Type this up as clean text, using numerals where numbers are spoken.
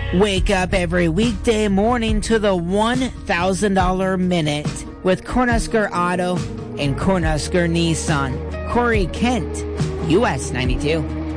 Wake up every weekday morning to the $1,000 Minute with Cornhusker Auto and Cornhusker Nissan. Corey Kent, US 92.